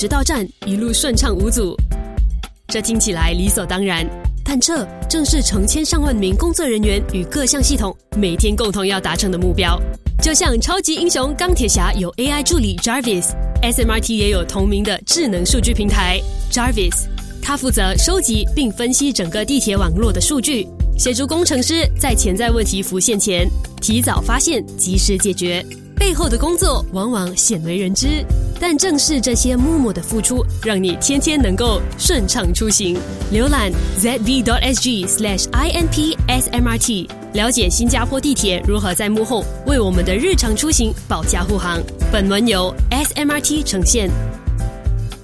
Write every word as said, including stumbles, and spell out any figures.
直到站一路顺畅无阻。这听起来理所当然，但这正是成千上万名工作人员与各项系统每天共同要达成的目标。就像超级英雄钢铁侠有 A I 助理 Jarvis，S M R T 也有同名的智能数据平台 Jarvis， 它负责收集并分析整个地铁网络的数据，协助工程师在潜在问题浮现前提早发现，及时解决。背后的工作往往鲜为人知，但正是这些默默的付出，让你天天能够顺畅出行。浏览 z v dot s g slash i n p s m r t， 了解新加坡地铁如何在幕后为我们的日常出行保驾护航。本文由 S M R T 呈现。